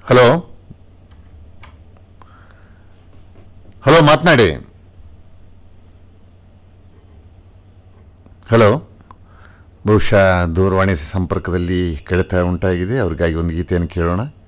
Hello hello ಮಾತನಾಡಿ. Hello, ಬಹುಶಃ ದೂರವಾಣಿ ಸಂಪರ್ಕದಲ್ಲಿ ಕಡಿತ ಉಂಟಾಗಿದೆ. ಅವ್ರಿಗಾಗಿ ಒಂದು ಗೀತೆಯನ್ನು ಕೇಳೋಣ.